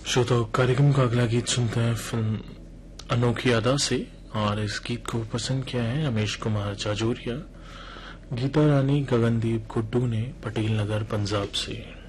श्रोताओं, कार्यक्रम का अगला गीत सुनते हैं फिल्म अनोखी अदा से। और इस गीत को पसंद किया है रमेश कुमार जाजोरिया, गीता रानी, गगनदीप गुड्डू ने पटेल नगर पंजाब से।